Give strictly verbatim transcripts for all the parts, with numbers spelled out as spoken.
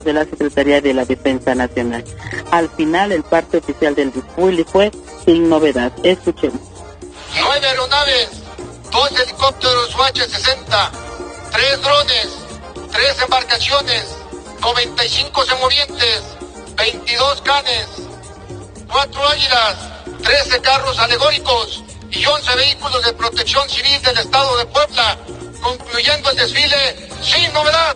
de la Secretaría de la Defensa Nacional. Al final, el parte oficial del desfile fue sin novedad. Escuchemos. Nueve aeronaves, dos helicópteros U H sesenta, tres drones, tres embarcaciones, noventa y cinco semovientes, veintidós canes, cuatro águilas, trece carros alegóricos y once vehículos de protección civil del estado de Puebla, concluyendo el desfile sin novedad.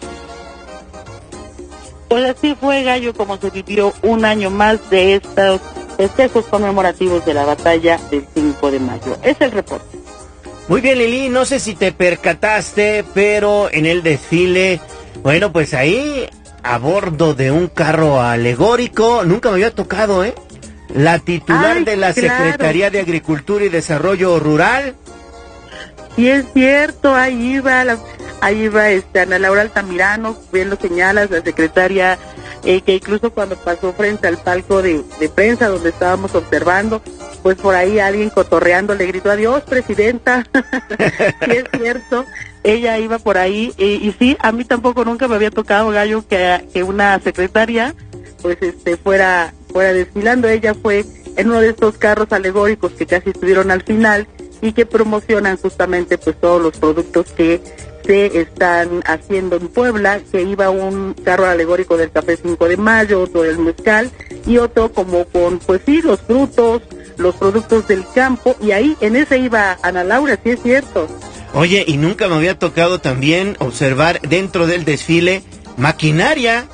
Pues así fue, Gallo, como se vivió un año más de estos festejos conmemorativos de la batalla del cinco de mayo. Es el reporte. Muy bien, Lili, no sé si te percataste, pero en el desfile, bueno, pues ahí, a bordo de un carro alegórico, nunca me había tocado, ¿eh? La titular Ay, de la claro. Secretaría de Agricultura y Desarrollo Rural. Sí, es cierto, ahí iba, la, ahí iba este, Ana Laura Altamirano, bien lo señalas, la secretaria, eh, que incluso cuando pasó frente al palco de, de prensa donde estábamos observando, pues por ahí alguien cotorreando le gritó adiós, presidenta. Sí, es cierto, ella iba por ahí, y, y sí, a mí tampoco nunca me había tocado, Gallo, que, que una secretaria, pues este, fuera, fuera desfilando. Ella fue en uno de estos carros alegóricos que casi estuvieron al final, y que promocionan justamente pues todos los productos que se están haciendo en Puebla, que iba un carro alegórico del café cinco de mayo, otro del mezcal, y otro como con, pues sí, los frutos, los productos del campo, y ahí en ese iba Ana Laura, sí es cierto. Oye, y nunca me había tocado también observar dentro del desfile maquinaria.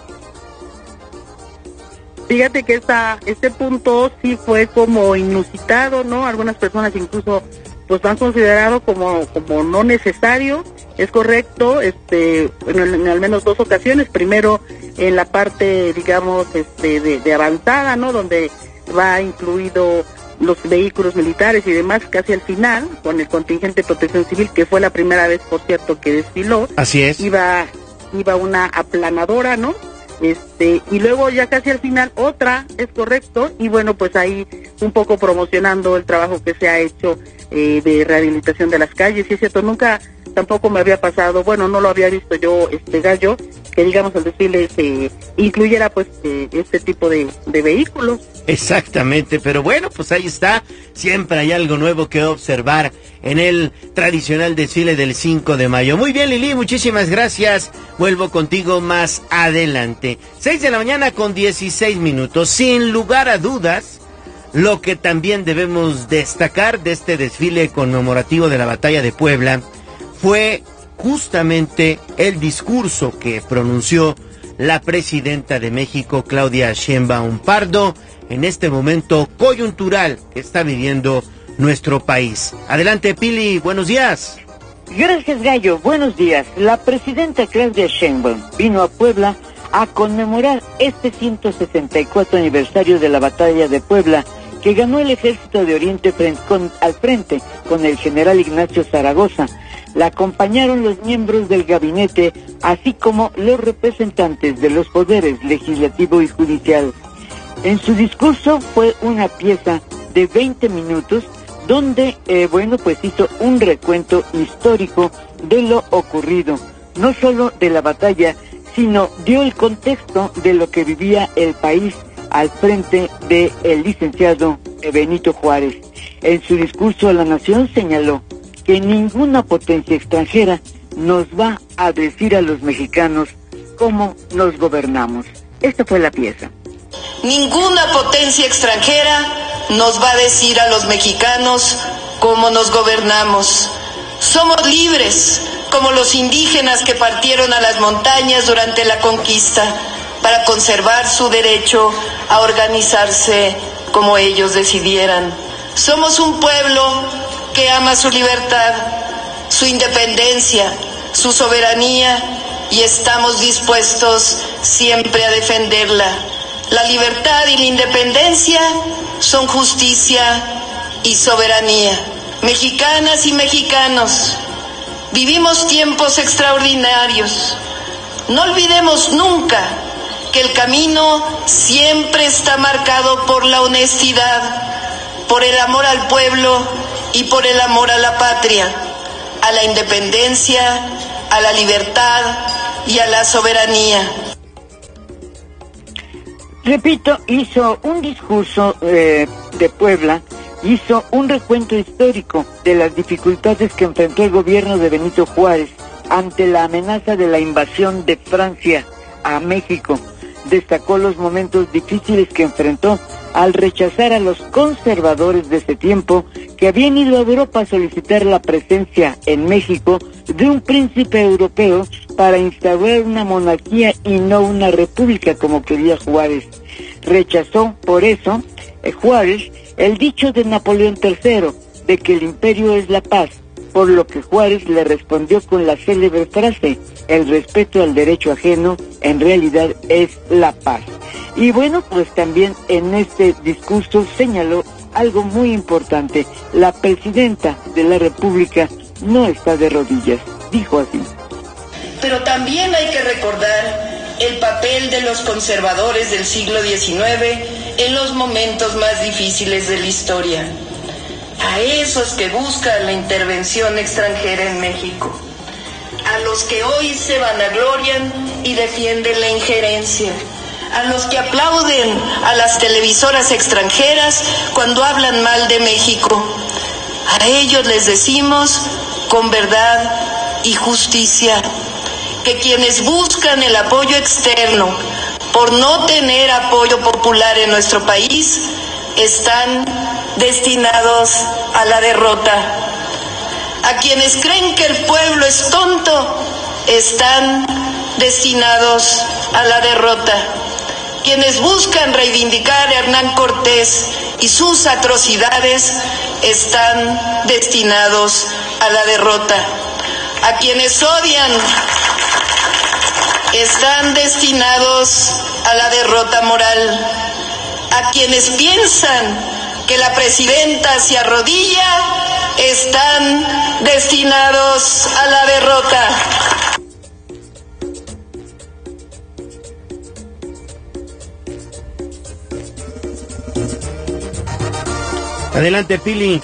Fíjate que esta, este punto sí fue como inusitado, ¿no? Algunas personas incluso pues lo han considerado como, como no necesario. Es correcto, este, en, en al menos dos ocasiones. Primero en la parte, digamos, este, de, de avanzada, ¿no? Donde va incluido los vehículos militares y demás, casi al final, con el contingente de protección civil, que fue la primera vez, por cierto, que desfiló. Así es. Iba, iba una aplanadora, ¿no? Este, y luego ya casi al final otra, es correcto, y bueno, pues ahí un poco promocionando el trabajo que se ha hecho eh, de rehabilitación de las calles. Y es cierto, nunca tampoco me había pasado, bueno, no lo había visto yo, este Gallo, que digamos el desfile se incluyera pues eh, este tipo de, de vehículos. Exactamente, pero bueno, pues ahí está, siempre hay algo nuevo que observar en el tradicional desfile del cinco de mayo. Muy bien, Lili, muchísimas gracias, vuelvo contigo más adelante. seis de la mañana con dieciséis minutos, sin lugar a dudas, lo que también debemos destacar de este desfile conmemorativo de la batalla de Puebla fue justamente el discurso que pronunció la presidenta de México, Claudia Sheinbaum Pardo, en este momento coyuntural que está viviendo nuestro país. Adelante, Pili, buenos días. Gracias, Gallo, buenos días. La presidenta Claudia Sheinbaum vino a Puebla a conmemorar este ciento sesenta y cuatro aniversario de la batalla de Puebla, que ganó el Ejército de Oriente frente, con, al frente con el general Ignacio Zaragoza. La acompañaron los miembros del gabinete, así como los representantes de los poderes legislativo y judicial. En su discurso fue una pieza de veinte minutos, donde, eh, bueno, pues hizo un recuento histórico de lo ocurrido, no solo de la batalla, sino dio el contexto de lo que vivía el país al frente del licenciado Benito Juárez. En su discurso a la nación señaló que ninguna potencia extranjera nos va a decir a los mexicanos cómo nos gobernamos. Esta fue la pieza. Ninguna potencia extranjera nos va a decir a los mexicanos cómo nos gobernamos. Somos libres, como los indígenas que partieron a las montañas durante la conquista para conservar su derecho a organizarse como ellos decidieran. Somos un pueblo que ama su libertad, su independencia, su soberanía, y estamos dispuestos siempre a defenderla. La libertad y la independencia son justicia y soberanía. Mexicanas y mexicanos, vivimos tiempos extraordinarios. No olvidemos nunca que el camino siempre está marcado por la honestidad, por el amor al pueblo y por el amor a la patria, a la independencia, a la libertad y a la soberanía. Repito, hizo un discurso eh, de Puebla, hizo un recuento histórico de las dificultades que enfrentó el gobierno de Benito Juárez ante la amenaza de la invasión de Francia a México. Destacó los momentos difíciles que enfrentó al rechazar a los conservadores de ese tiempo que habían ido a Europa a solicitar la presencia en México de un príncipe europeo para instaurar una monarquía y no una república como quería Juárez. Rechazó, por eso, eh, Juárez, el dicho de Napoleón tercero, de que el imperio es la paz, por lo que Juárez le respondió con la célebre frase: el respeto al derecho ajeno en realidad es la paz. Y bueno, pues también en este discurso señaló algo muy importante: la presidenta de la República no está de rodillas, dijo así. Pero también hay que recordar el papel de los conservadores del siglo diecinueve en los momentos más difíciles de la historia. A esos que buscan la intervención extranjera en México, a los que hoy se vanaglorian y defienden la injerencia, a los que aplauden a las televisoras extranjeras cuando hablan mal de México. A ellos les decimos con verdad y justicia que quienes buscan el apoyo externo por no tener apoyo popular en nuestro país están destinados a la derrota. A quienes creen que el pueblo es tonto están destinados a la derrota. Quienes buscan reivindicar a Hernán Cortés y sus atrocidades están destinados a la derrota. A quienes odian están destinados a la derrota moral. A quienes piensan que la presidenta se arrodilla están destinados a la derrota. Adelante, Pili.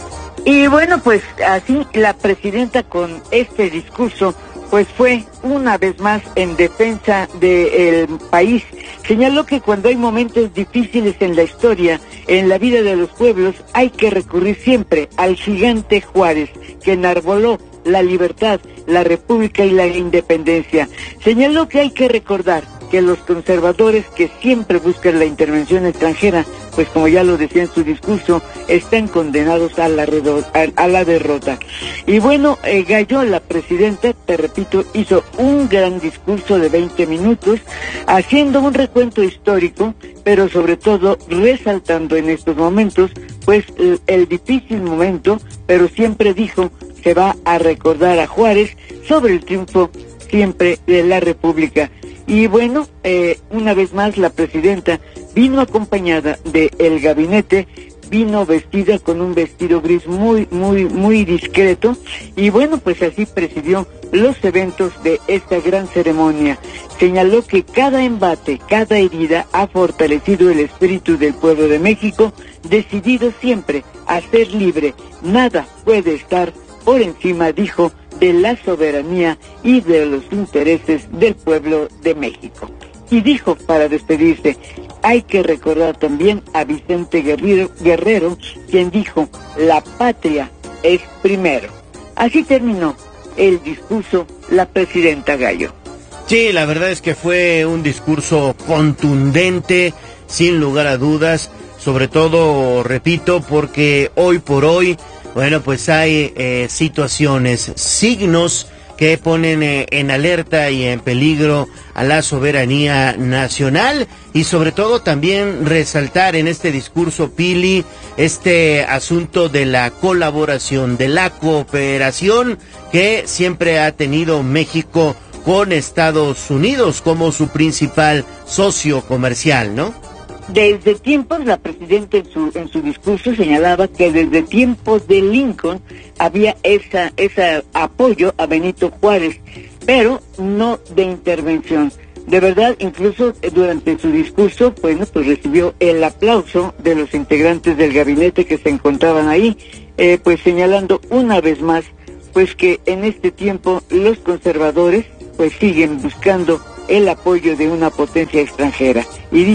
Y bueno, pues así la presidenta con este discurso pues fue una vez más en defensa del país. Señaló que cuando hay momentos difíciles en la historia, en la vida de los pueblos, hay que recurrir siempre al gigante Juárez, que enarboló la libertad, la república y la independencia. Señaló que hay que recordar que los conservadores que siempre buscan la intervención extranjera, pues como ya lo decía en su discurso, están condenados a la, redo- a, a la derrota. Y bueno, eh, Gallo, la presidenta, te repito, hizo un gran discurso de veinte minutos, haciendo un recuento histórico, pero sobre todo resaltando en estos momentos, pues el, el difícil momento, pero siempre dijo, se va a recordar a Juárez sobre el triunfo siempre de la República. Y bueno, eh, una vez más la presidenta vino acompañada de el gabinete, vino vestida con un vestido gris muy, muy, muy discreto, y bueno, pues así presidió los eventos de esta gran ceremonia. Señaló que cada embate, cada herida ha fortalecido el espíritu del pueblo de México, decidido siempre a ser libre. Nada puede estar por encima, dijo, de la soberanía y de los intereses del pueblo de México. Y dijo, para despedirse, hay que recordar también a Vicente Guerrero, Guerrero, quien dijo, la patria es primero. Así terminó el discurso la presidenta Gallo. Sí, la verdad es que fue un discurso contundente, sin lugar a dudas, sobre todo, repito, porque hoy por hoy, bueno, pues hay eh, situaciones, signos que ponen eh, en alerta y en peligro a la soberanía nacional, y sobre todo también resaltar en este discurso, Pili, este asunto de la colaboración, de la cooperación que siempre ha tenido México con Estados Unidos como su principal socio comercial, ¿no? Desde tiempos, la presidenta en su en su discurso señalaba que desde tiempos de Lincoln había esa ese apoyo a Benito Juárez, pero no de intervención. De verdad, incluso durante su discurso, bueno, pues recibió el aplauso de los integrantes del gabinete que se encontraban ahí, eh, pues señalando una vez más, pues que en este tiempo los conservadores, pues siguen buscando el apoyo de una potencia extranjera. Y dijo,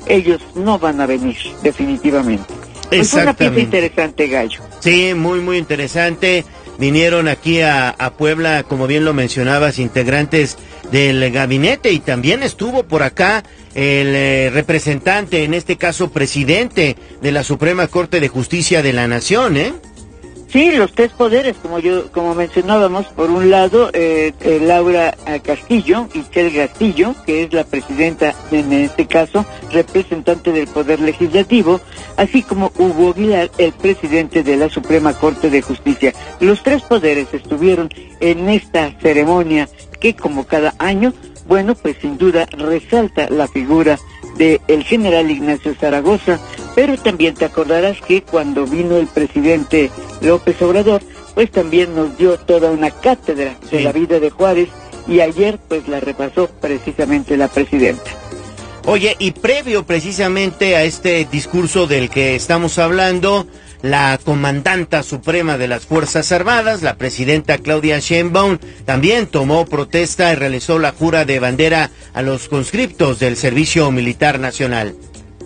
ellos no van a venir, definitivamente. Pues fue una pieza interesante, Gallo. Sí, muy, muy interesante. Vinieron aquí a, a Puebla, como bien lo mencionabas, integrantes del gabinete, y también estuvo por acá el eh, representante, en este caso presidente de la Suprema Corte de Justicia de la Nación, ¿eh? Sí, los tres poderes, como yo, como mencionábamos, por un lado, eh, eh, Laura Castillo, Itzel Castillo, que es la presidenta, en este caso, representante del Poder Legislativo, así como Hugo Aguilar, el presidente de la Suprema Corte de Justicia. Los tres poderes estuvieron en esta ceremonia que, como cada año, bueno, pues sin duda resalta la figura de el general Ignacio Zaragoza, pero también te acordarás que cuando vino el presidente López Obrador, pues también nos dio toda una cátedra de sí. la vida de Juárez, y ayer pues la repasó precisamente la presidenta. Oye, y previo precisamente a este discurso del que estamos hablando, la comandanta suprema de las Fuerzas Armadas, la presidenta Claudia Sheinbaum, también tomó protesta y realizó la jura de bandera a los conscriptos del Servicio Militar Nacional.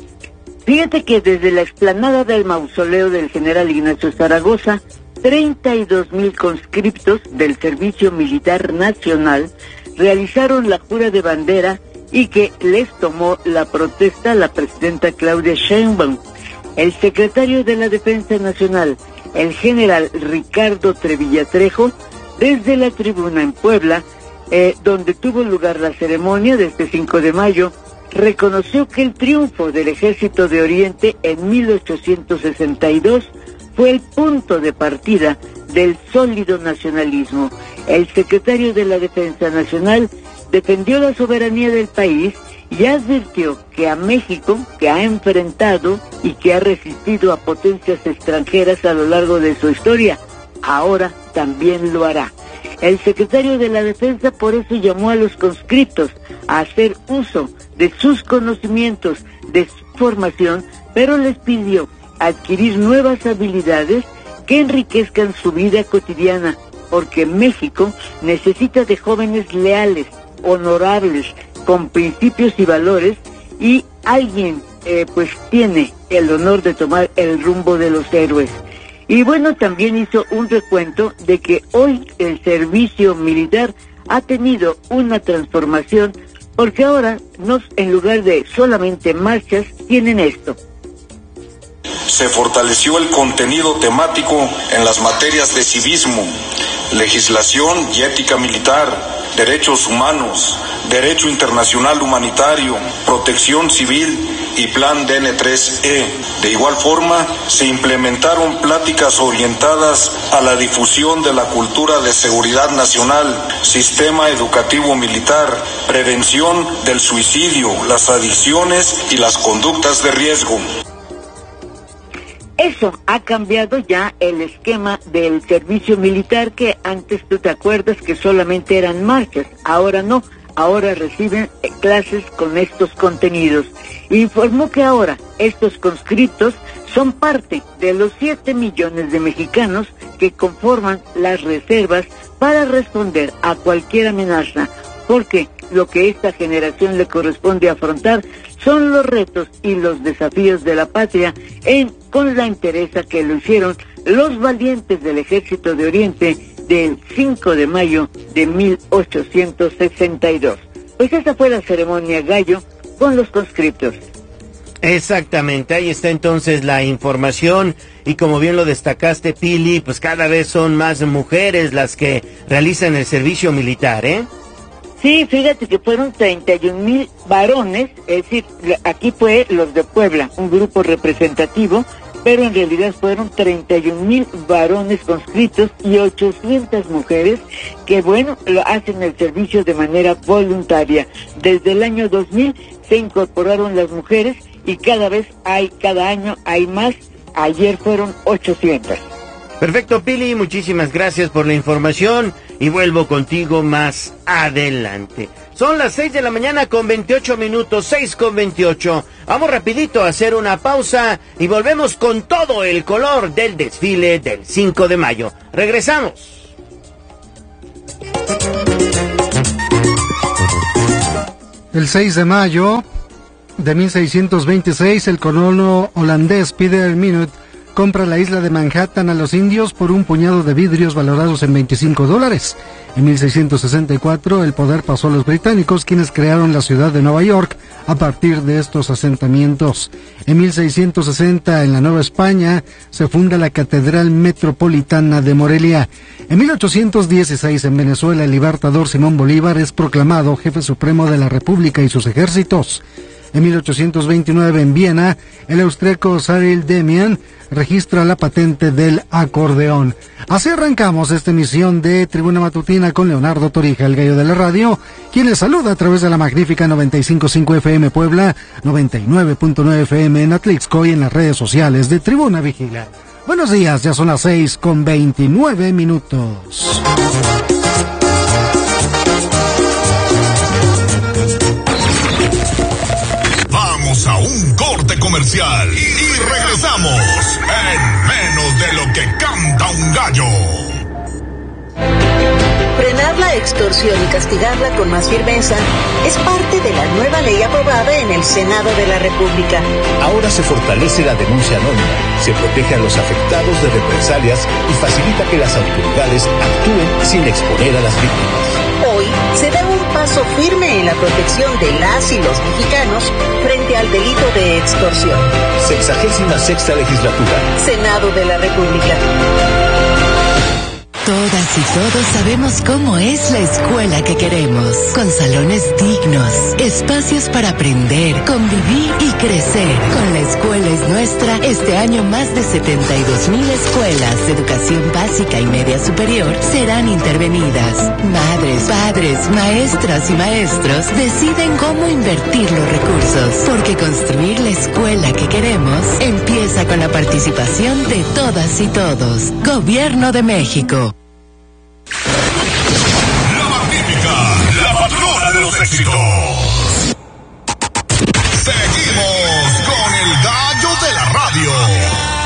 Fíjate que desde la explanada del mausoleo del general Ignacio Zaragoza, treinta y dos mil conscriptos del Servicio Militar Nacional realizaron la jura de bandera y que les tomó la protesta la presidenta Claudia Sheinbaum. El secretario de la Defensa Nacional, el general Ricardo Trevilla Trejo, desde la tribuna en Puebla, eh, donde tuvo lugar la ceremonia de este cinco de mayo, reconoció que el triunfo del Ejército de Oriente en mil ochocientos sesenta y dos fue el punto de partida del sólido nacionalismo. El secretario de la Defensa Nacional defendió la soberanía del país y advirtió que a México, que ha enfrentado y que ha resistido a potencias extranjeras a lo largo de su historia, ahora también lo hará. El secretario de la Defensa por eso llamó a los conscriptos a hacer uso de sus conocimientos, de su formación, pero les pidió adquirir nuevas habilidades que enriquezcan su vida cotidiana, porque México necesita de jóvenes leales, honorables, con principios y valores, y alguien eh, pues tiene el honor de tomar el rumbo de los héroes. Y bueno, también hizo un recuento de que hoy el servicio militar ha tenido una transformación, porque ahora no, en lugar de solamente marchas, tienen esto. Se fortaleció el contenido temático en las materias de civismo, legislación y ética militar, derechos humanos, derecho internacional humanitario, protección civil y plan D N tres E. De igual forma, se implementaron pláticas orientadas a la difusión de la cultura de seguridad nacional, sistema educativo militar, prevención del suicidio, las adicciones y las conductas de riesgo. Eso ha cambiado ya el esquema del servicio militar, que antes tú te acuerdas que solamente eran marchas, ahora no, ahora reciben clases con estos contenidos. Informó que ahora estos conscriptos son parte de los siete millones de mexicanos que conforman las reservas para responder a cualquier amenaza, porque lo que esta generación le corresponde afrontar son los retos y los desafíos de la patria, en con la entereza que lo hicieron los valientes del Ejército de Oriente del cinco de mayo de mil ochocientos sesenta y dos. Pues esa fue la ceremonia, Gallo, con los conscriptos. Exactamente, ahí está entonces la información, y como bien lo destacaste, Pili, pues cada vez son más mujeres las que realizan el servicio militar, ¿eh? Sí, fíjate que fueron treinta y un mil varones, es decir, aquí fue los de Puebla, un grupo representativo, pero en realidad fueron treinta y un mil varones conscriptos y ochocientas mujeres que, bueno, lo hacen el servicio de manera voluntaria. Desde el año dos mil se incorporaron las mujeres y cada vez hay, cada año hay más. Ayer fueron ochocientas. Perfecto, Pili, muchísimas gracias por la información y vuelvo contigo más adelante. Son las seis de la mañana con veintiocho minutos, seis con veintiocho. Vamos rapidito a hacer una pausa y volvemos con todo el color del desfile del cinco de mayo. Regresamos. El seis de mayo de mil seiscientos veintiséis, el colono holandés Peter Minuit compra la isla de Manhattan a los indios por un puñado de vidrios valorados en veinticinco dólares. En mil seiscientos sesenta y cuatro, el poder pasó a los británicos, quienes crearon la ciudad de Nueva York a partir de estos asentamientos. En mil seiscientos sesenta, en la Nueva España, se funda la Catedral Metropolitana de Morelia. En mil ochocientos dieciséis, en Venezuela, el libertador Simón Bolívar es proclamado jefe supremo de la República y sus ejércitos. En mil ochocientos veintinueve, en Viena, el austríaco Cyril Demian registra la patente del acordeón. Así arrancamos esta emisión de Tribuna Matutina con Leonardo Torija, el gallo de la radio, quien les saluda a través de la magnífica noventa y cinco punto cinco F M Puebla, noventa y nueve punto nueve F M en Atlixco y en las redes sociales de Tribuna Vigila. Buenos días, ya son las seis con veintinueve minutos. A un corte comercial y, y regresamos en menos de lo que canta un gallo. Frenar la extorsión y castigarla con más firmeza es parte de la nueva ley aprobada en el Senado de la República. Ahora se fortalece la denuncia anónima, se protege a los afectados de represalias y facilita que las autoridades actúen sin exponer a las víctimas. Hoy se da un paso firme en la protección de las y los mexicanos frente al delito de extorsión. Sexagésima sexta legislatura. Senado de la República. Todas y todos sabemos cómo es la escuela que queremos, con salones dignos, espacios para aprender, convivir y crecer. Con La Escuela es Nuestra, este año más de setenta y dos mil escuelas de educación básica y media superior serán intervenidas. Madres, padres, maestras y maestros deciden cómo invertir los recursos, porque construir la escuela que queremos empieza con la participación de todas y todos. Gobierno de México. La magnífica, la patrona de los éxitos.